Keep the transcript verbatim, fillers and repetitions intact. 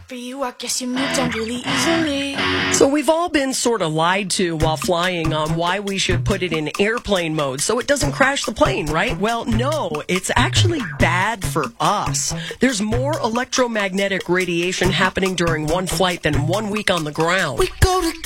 For you, I guess you moved on really easily. So we've all been sort of lied to while flying on why we should put it in airplane mode so it doesn't crash the plane, right? Well, no, it's actually bad for us. There's more electromagnetic radiation happening during one flight than one week on the ground. We go together.